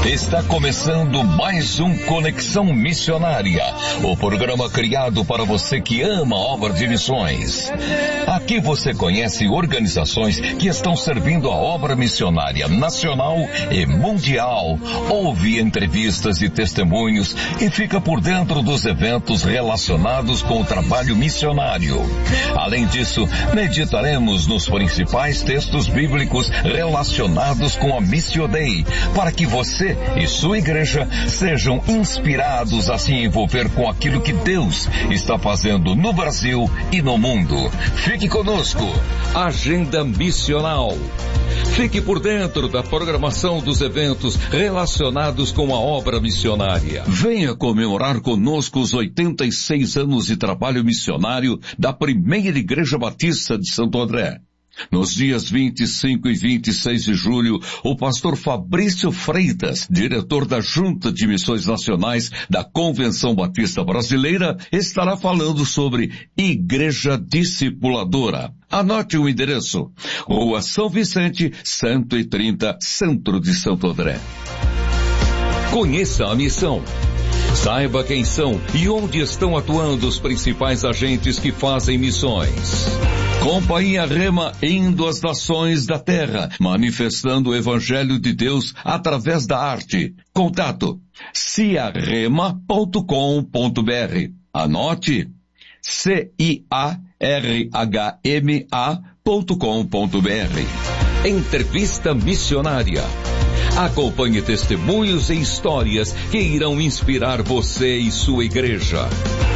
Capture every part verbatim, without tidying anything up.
Está começando mais um Conexão Missionária, o programa criado para você que ama a obra de missões. Aqui você conhece organizações que estão servindo a obra missionária nacional e mundial. Ouve entrevistas e testemunhos e fica por dentro dos eventos relacionados com o trabalho missionário. Além disso, meditaremos nos principais textos bíblicos relacionados com a Missio Dei, para que você e sua igreja sejam inspirados a se envolver com aquilo que Deus está fazendo no Brasil e no mundo. Fique conosco. Agenda Missional. Fique por dentro da programação dos eventos relacionados com a obra missionária. Venha comemorar conosco os oitenta e seis anos de trabalho missionário da Primeira Igreja Batista de Santo André. Nos dias vinte e cinco e vinte e seis de julho, o pastor Fabrício Freitas, diretor da Junta de Missões Nacionais da Convenção Batista Brasileira, estará falando sobre Igreja Discipuladora. Anote o endereço: Rua São Vicente, cento e trinta, Centro de Santo André. Conheça a missão. Saiba quem são e onde estão atuando os principais agentes que fazem missões. Companhia Rema indo às nações da terra, manifestando o Evangelho de Deus através da arte. Contato: ciarrema ponto com ponto br. Anote: C I A R H M A ponto com ponto br. Entrevista Missionária. Acompanhe testemunhos e histórias que irão inspirar você e sua igreja.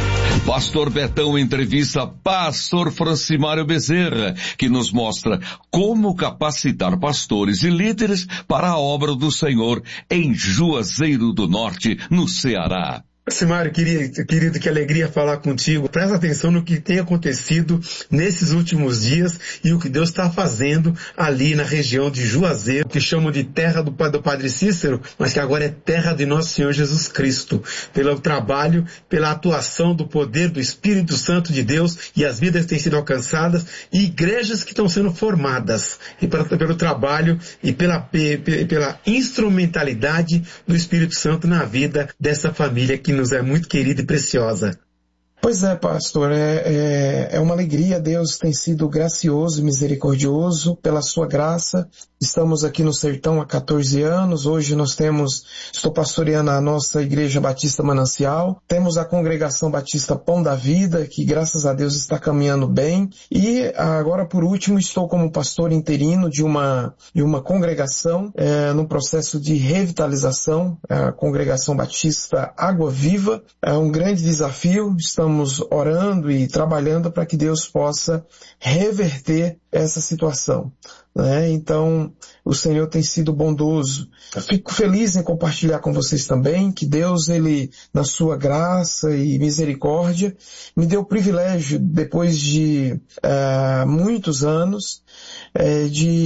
Pastor Betão entrevista Pastor Francimário Bezerra, que nos mostra como capacitar pastores e líderes para a obra do Senhor em Juazeiro do Norte, no Ceará. Francimário, querido, querido, que alegria falar contigo. Presta atenção no que tem acontecido nesses últimos dias e o que Deus está fazendo ali na região de Juazeiro, que chamam de terra do, do Padre Cícero, mas que agora é terra de nosso Senhor Jesus Cristo. Pelo trabalho, pela atuação do poder do Espírito Santo de Deus, e as vidas têm sido alcançadas, e igrejas que estão sendo formadas, e pra, pelo trabalho e pela, pela instrumentalidade do Espírito Santo na vida dessa família que nos é muito querida e preciosa. Pois é, pastor, é, é, é uma alegria. Deus tem sido gracioso e misericordioso pela sua graça. Estamos aqui no Sertão há quatorze anos. Hoje nós temos, estou pastoreando a nossa Igreja Batista Manancial. Temos a Congregação Batista Pão da Vida, que graças a Deus está caminhando bem. E agora, por último, estou como pastor interino de uma, de uma congregação, é, no processo de revitalização, a Congregação Batista Água Viva. É um grande desafio. Estamos Estamos orando e trabalhando para que Deus possa reverter essa situação, né? Então, o Senhor tem sido bondoso. Eu fico feliz em compartilhar com vocês também que Deus, Ele, na sua graça e misericórdia, me deu o privilégio, depois de uh, muitos anos, uh,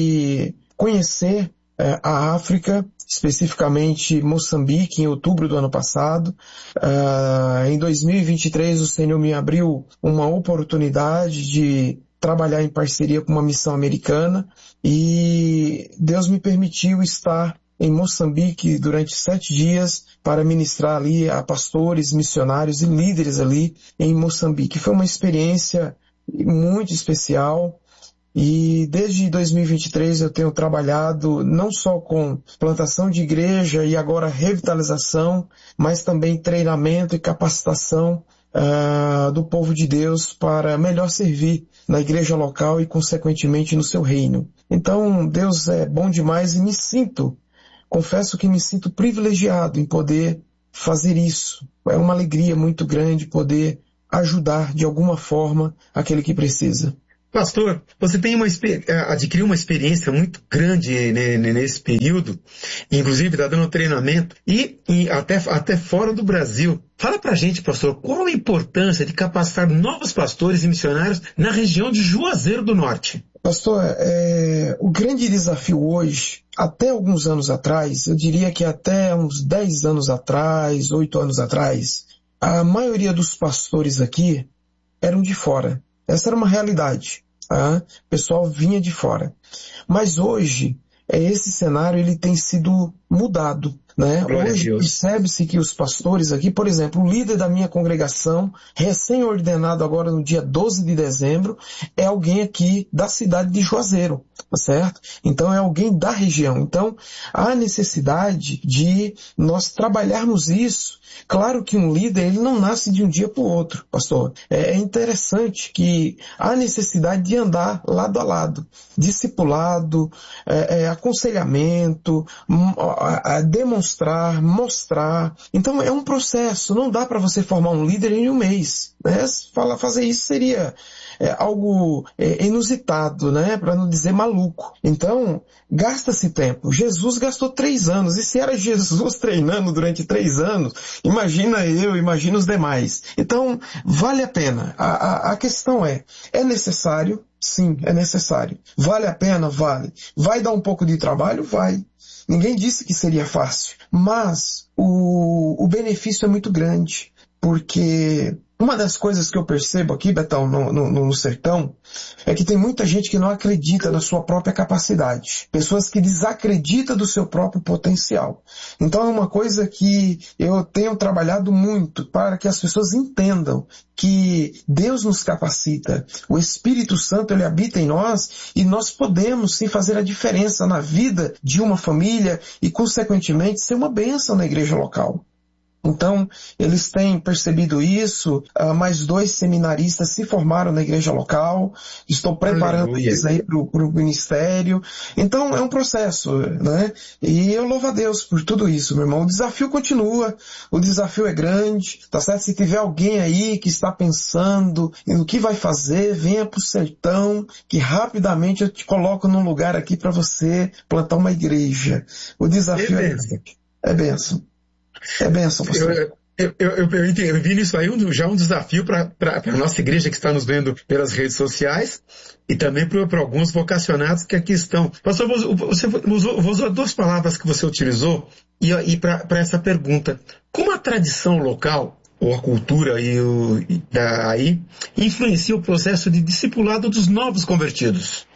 de conhecer uh, a África, especificamente Moçambique, em outubro do ano passado. Uh, em dois mil e vinte e três, o Senhor me abriu uma oportunidade de trabalhar em parceria com uma missão americana, e Deus me permitiu estar em Moçambique durante sete dias para ministrar ali a pastores, missionários e líderes ali em Moçambique. Foi uma experiência muito especial. E desde dois mil e vinte e três eu tenho trabalhado não só com plantação de igreja e agora revitalização, mas também treinamento e capacitação uh, do povo de Deus para melhor servir na igreja local e consequentemente no seu reino. Então Deus é bom demais e me sinto, confesso que me sinto privilegiado em poder fazer isso. É uma alegria muito grande poder ajudar de alguma forma aquele que precisa. Pastor, você tem uma, adquiriu uma experiência muito grande nesse período, inclusive está dando treinamento, e, e até, até fora do Brasil. Fala pra gente, pastor, qual a importância de capacitar novos pastores e missionários na região de Juazeiro do Norte? Pastor, é, o grande desafio hoje, até alguns anos atrás, eu diria que até uns dez anos atrás, oito anos atrás, a maioria dos pastores aqui eram de fora. Essa era uma realidade. Tá? O pessoal vinha de fora. Mas hoje, esse cenário ele tem sido mudado. né? Hoje percebe-se que os pastores aqui, por exemplo, o líder da minha congregação, recém-ordenado agora no dia doze de dezembro, é alguém aqui da cidade de Juazeiro, tá certo? Então é alguém da região. Então há necessidade de nós trabalharmos isso. Claro que um líder, ele não nasce de um dia para o outro, pastor. É interessante que há necessidade de andar lado a lado, discipulado, é, é, aconselhamento, a, a demonstrar, mostrar. Então é um processo, não dá para você formar um líder em um mês. Né? Fala, fazer isso seria é, algo é, inusitado, né? Para não dizer maluco. Então, gasta-se tempo. Jesus gastou três anos, e se era Jesus treinando durante três anos, imagina eu, imagina os demais. Então, vale a pena. A, a, a questão é, é necessário? Sim, é necessário. Vale a pena? Vale. Vai dar um pouco de trabalho? Vai. Ninguém disse que seria fácil. Mas o, o benefício é muito grande. Porque uma das coisas que eu percebo aqui, Betão, no, no, no sertão, é que tem muita gente que não acredita na sua própria capacidade. Pessoas que desacreditam do seu próprio potencial. Então é uma coisa que eu tenho trabalhado muito para que as pessoas entendam que Deus nos capacita. O Espírito Santo, ele habita em nós e nós podemos sim fazer a diferença na vida de uma família e, consequentemente, ser uma bênção na igreja local. Então, eles têm percebido isso, uh, mais dois seminaristas se formaram na igreja local, estou preparando Aleluia. Eles aí para o ministério. Então, é um processo, né? E eu louvo a Deus por tudo isso, meu irmão. O desafio continua, o desafio é grande, tá certo? Se tiver alguém aí que está pensando no que vai fazer, venha para o sertão, que rapidamente eu te coloco num lugar aqui para você plantar uma igreja. O desafio é bênção. É bênção. É bênção, pastor. Eu, eu, eu, eu, eu vi nisso aí um, já um desafio para a nossa igreja que está nos vendo pelas redes sociais e também para alguns vocacionados que aqui estão. Pastor, você usou, usou duas palavras que você utilizou e, e para essa pergunta. Como a tradição local, ou a cultura e o, e da, aí, influencia o processo de discipulado dos novos convertidos?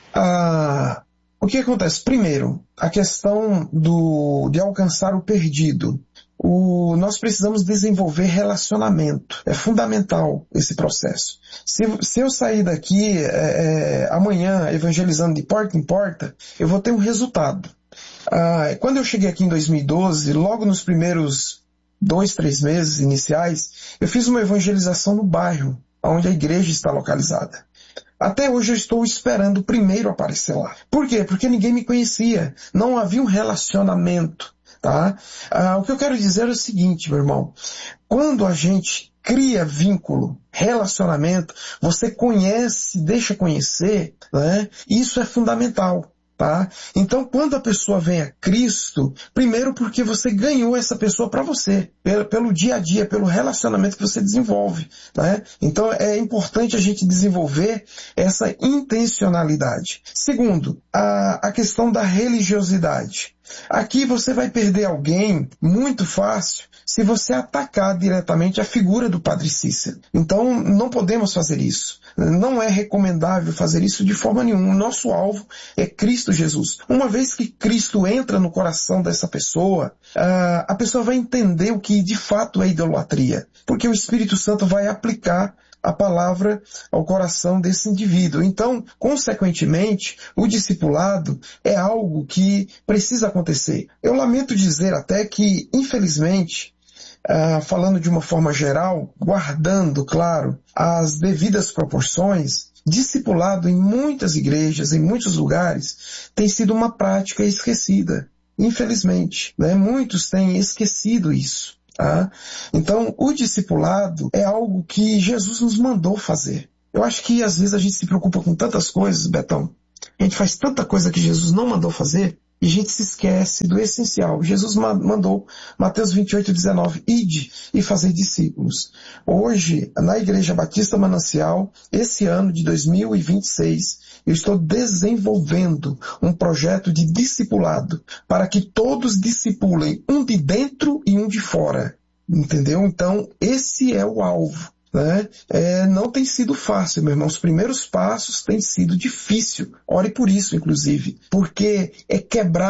Ah, o que acontece? Primeiro, a questão do, de alcançar o perdido. O, nós precisamos desenvolver relacionamento. É fundamental esse processo. Se, se eu sair daqui é, é, amanhã evangelizando de porta em porta, eu vou ter um resultado. Ah, quando eu cheguei aqui em dois mil e doze, logo nos primeiros dois, três meses iniciais, eu fiz uma evangelização no bairro, onde a igreja está localizada. Até hoje eu estou esperando o primeiro aparecer lá. Por quê? Porque ninguém me conhecia. Não havia um relacionamento. Tá? Ah, o que eu quero dizer é o seguinte, meu irmão. Quando a gente cria vínculo, relacionamento, você conhece, deixa conhecer, né? Isso é fundamental. Tá? Então, quando a pessoa vem a Cristo, primeiro porque você ganhou essa pessoa para você, pelo, pelo dia a dia, pelo relacionamento que você desenvolve. Né? Então, é importante a gente desenvolver essa intencionalidade. Segundo, a, a questão da religiosidade. Aqui você vai perder alguém muito fácil se você atacar diretamente a figura do Padre Cícero. Então, não podemos fazer isso. Não é recomendável fazer isso de forma nenhuma. O nosso alvo é Cristo Jesus. Uma vez que Cristo entra no coração dessa pessoa, a pessoa vai entender o que de fato é idolatria. Porque o Espírito Santo vai aplicar a palavra ao coração desse indivíduo. Então, consequentemente, o discipulado é algo que precisa acontecer. Eu lamento dizer até que, infelizmente, Uh, falando de uma forma geral, guardando, claro, as devidas proporções, discipulado em muitas igrejas, em muitos lugares, tem sido uma prática esquecida. Infelizmente, né? Muitos têm esquecido isso. Tá? Então, o discipulado é algo que Jesus nos mandou fazer. Eu acho que às vezes a gente se preocupa com tantas coisas, Betão. A gente faz tanta coisa que Jesus não mandou fazer, e a gente se esquece do essencial. Jesus mandou, Mateus vinte e oito, dezenove, ide e fazei discípulos. Hoje, na Igreja Batista Manancial, esse ano de dois mil e vinte e seis, eu estou desenvolvendo um projeto de discipulado para que todos discipulem um de dentro e um de fora. Entendeu? Então, esse é o alvo. Né? É, não tem sido fácil, meu irmão. Os primeiros passos têm sido difícil. Ore por isso, inclusive. Porque é quebrar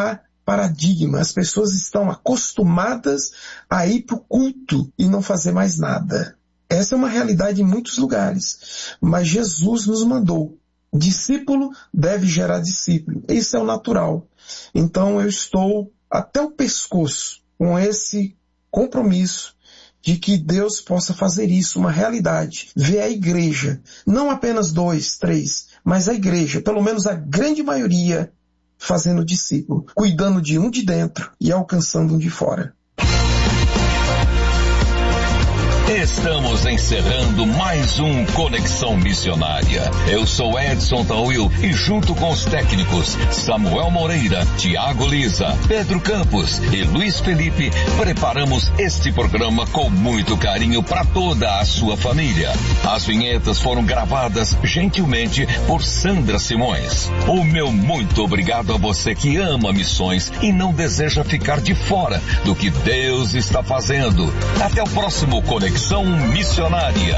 paradigma. As pessoas estão acostumadas a ir para o culto e não fazer mais nada. Essa é uma realidade em muitos lugares. Mas Jesus nos mandou. Discípulo deve gerar discípulo. Isso é o natural. Então eu estou até o pescoço com esse compromisso de que Deus possa fazer isso uma realidade. Ver a igreja, não apenas dois, três, mas a igreja, pelo menos a grande maioria, fazendo discípulo, cuidando de um de dentro e alcançando um de fora. Estamos encerrando mais um Conexão Missionária. Eu sou Edson Tawil e junto com os técnicos Samuel Moreira, Tiago Lisa, Pedro Campos e Luiz Felipe, preparamos este programa com muito carinho para toda a sua família. As vinhetas foram gravadas gentilmente por Sandra Simões. O meu muito obrigado a você que ama missões e não deseja ficar de fora do que Deus está fazendo. Até o próximo Conexão Missionária.